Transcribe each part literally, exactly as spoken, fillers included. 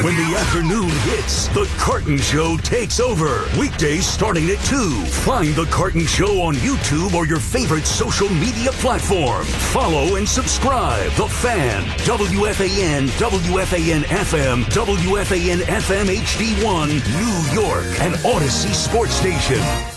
When the afternoon hits, The Carton Show takes over. Weekdays starting at two. Find The Carton Show on YouTube or your favorite social media platform. Follow and subscribe. The Fan, W F A N, W F A N F M, W F A N F M H D one, New York, and Odyssey Sports Station.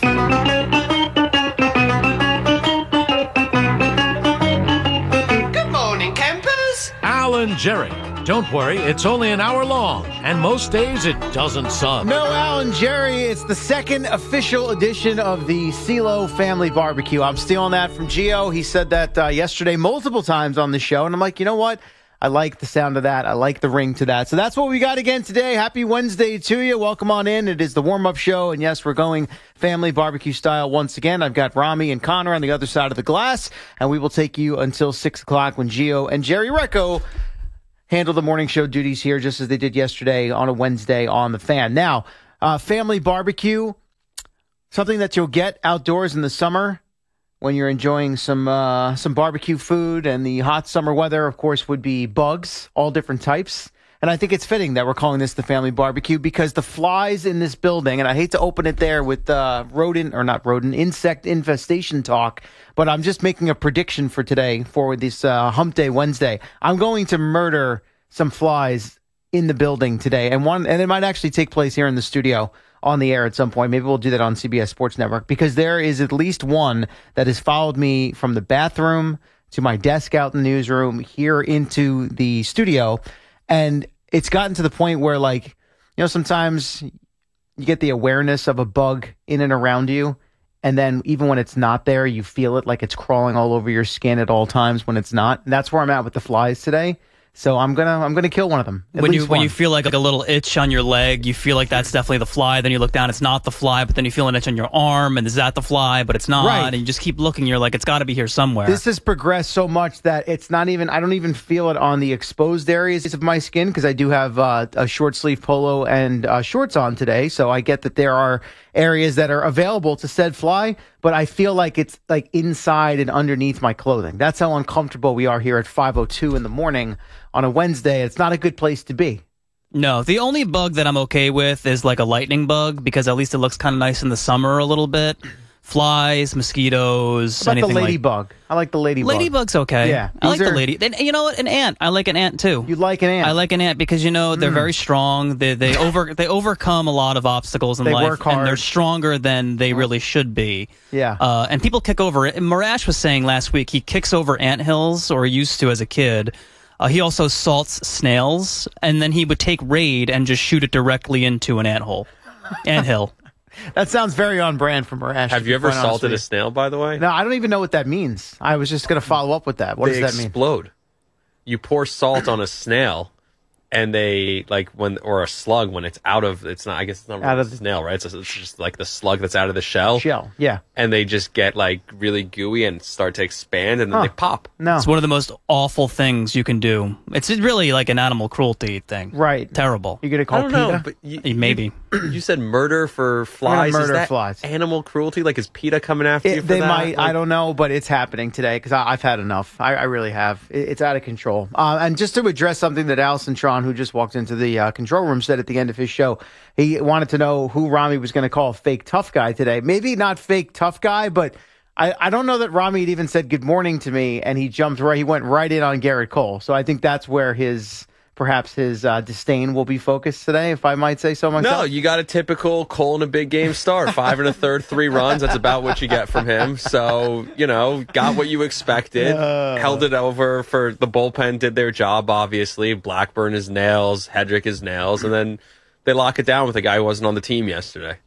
Good morning, campers. Alan Jerry. Don't worry, it's only an hour long, and most days it doesn't suck. No, Alan Jerry, it's the second official edition of the CeeLo Family Barbecue. I'm stealing that from Gio. He said that uh, yesterday multiple times on the show, and I'm like, you know what? I like the sound of that. I like the ring to that. So that's what we got again today. Happy Wednesday to you. Welcome on in. It is the warm-up show, and yes, we're going family barbecue style once again. I've got Rami and Connor on the other side of the glass, and we will take you until six o'clock when Gio and Jerry Recco handle the morning show duties here just as they did yesterday on a Wednesday on the Fan. Now, uh, family barbecue, something that you'll get outdoors in the summer when you're enjoying some uh, some barbecue food, and the hot summer weather, of course, would be bugs, all different types. And I think it's fitting that we're calling this the family barbecue because the flies in this building, and I hate to open it there with uh, rodent, or not rodent, insect infestation talk, but I'm just making a prediction for today for this uh, Hump Day Wednesday. I'm going to murder some flies in the building today, and one, and it might actually take place here in the studio on the air at some point. Maybe we'll do that on C B S Sports Network, because there is at least one that has followed me from the bathroom to my desk out in the newsroom here into the studio. And it's gotten to the point where, like, you know, sometimes you get the awareness of a bug in and around you, and then even when it's not there, you feel it like it's crawling all over your skin at all times when it's not. And that's where I'm at with the flies today. So I'm gonna I'm gonna kill one of them. When you when you feel like, like a little itch on your leg, you feel like that's definitely the fly. Then you look down, it's not the fly, but then you feel an itch on your arm, and is that the fly? But it's not. Right. And you just keep looking. You're like, it's got to be here somewhere. This has progressed so much that it's not even. I don't even feel it on the exposed areas of my skin, because I do have uh, a short sleeve polo and uh, shorts on today. So I get that there are areas that are available to said fly, but I feel like it's like inside and underneath my clothing. That's how uncomfortable we are here at five oh two in the morning on a Wednesday. It's not a good place to be. No, the only bug that I'm okay with is like a lightning bug, because at least it looks kind of nice in the summer a little bit. Flies, mosquitoes, How about anything the ladybug? like... I like the ladybug. Ladybug's okay. Yeah. I like These the are- lady. And you know what? An ant. I like an ant too. You like an ant? I like an ant because, you know, they're Mm. very strong. They they over they overcome a lot of obstacles in They life, work hard. and they're stronger than they really should be. Yeah. Uh, and people kick over it. And Marash was saying last week he kicks over anthills, or he used to as a kid. Uh, he also salts snails, and then he would take Raid and just shoot it directly into an anthole, anthill. That sounds very on brand for Marash. Have to you be ever quite honest salted with a snail, by the way? you. No, I don't even know what that means. I was just going to follow up with that. What they does that mean? explode. You pour salt on a snail, and they, like, when, or a slug, when it's out of, it's not, I guess it's not Out really of a the- snail, right? It's, it's just like the slug that's out of the shell. Shell, yeah. And they just get, like, really gooey and start to expand, and then Huh. they pop. No. It's one of the most awful things you can do. It's really like an animal cruelty thing. Right. Terrible. You going to I call don't know, PETA? but you, Eh, Maybe. you, you said murder for flies. murder is that flies. animal cruelty? Like, is PETA coming after you It, for they that? might. Like, I don't know, but it's happening today because I've had enough. I, I really have. It, it's out of control. Uh, and just to address something that Allison Tron, who just walked into the uh, control room, said at the end of his show, he wanted to know who Rami was going to call fake tough guy today. Maybe not fake tough guy, but I, I don't know that Rami had even said good morning to me, and he jumped right. He went right in on Garrett Cole. So I think that's where his perhaps his uh, disdain will be focused today, if I might say so myself. No, you got a typical Cole in a big game start. Five and a third, three runs. That's about what you get from him. So, you know, got what you expected. Uh. Held it over for the bullpen, did their job, obviously. Blackburn his nails, Hedrick his nails, and then they lock it down with a guy who wasn't on the team yesterday.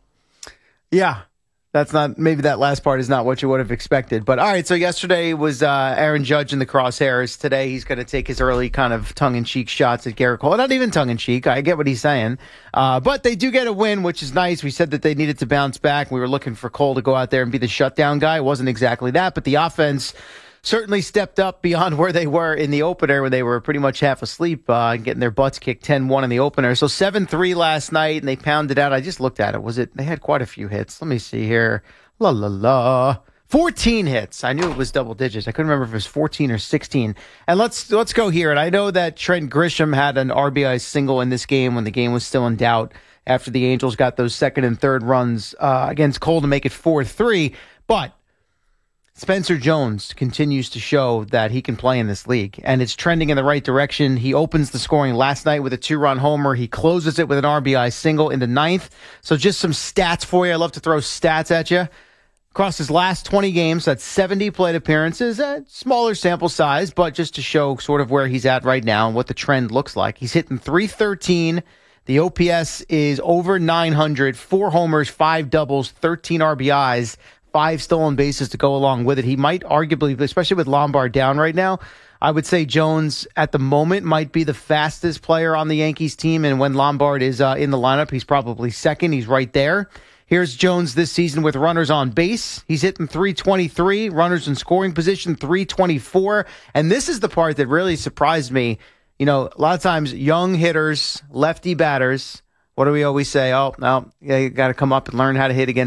Yeah. That's not, maybe that last part is not what you would have expected. But all right, so yesterday was uh, Aaron Judge in the crosshairs. Today he's going to take his early kind of tongue-in-cheek shots at Garrett Cole. Not even tongue-in-cheek. I get what he's saying. Uh, but they do get a win, which is nice. We said that they needed to bounce back. We were looking for Cole to go out there and be the shutdown guy. It wasn't exactly that, but the offense certainly stepped up beyond where they were in the opener when they were pretty much half asleep, uh, getting their butts kicked ten one in the opener. So seven three last night, and they pounded out. I just looked at it. Was it? They had quite a few hits. Let me see here. La, la, la. fourteen hits. I knew it was double digits. I couldn't remember if it was fourteen or sixteen. And let's let's go here. And I know that Trent Grisham had an R B I single in this game when the game was still in doubt after the Angels got those second and third runs uh, against Cole to make it four three. But Spencer Jones continues to show that he can play in this league, and it's trending in the right direction. He opens the scoring last night with a two-run homer. He closes it with an R B I single in the ninth. So just some stats for you. I love to throw stats at you. Across his last twenty games, that's seventy plate appearances, a smaller sample size, but just to show sort of where he's at right now and what the trend looks like. He's hitting three thirteen. The O P S is over nine hundred, four homers, five doubles, thirteen R B Is. Five stolen bases to go along with it. He might arguably, especially with Lombard down right now, I would say Jones at the moment might be the fastest player on the Yankees team. And when Lombard is uh, in the lineup, he's probably second. He's right there. Here's Jones this season with runners on base. He's hitting three twenty-three, runners in scoring position, three twenty-four. And this is the part that really surprised me. You know, a lot of times young hitters, lefty batters, what do we always say? Oh, no, yeah, you got to come up and learn how to hit against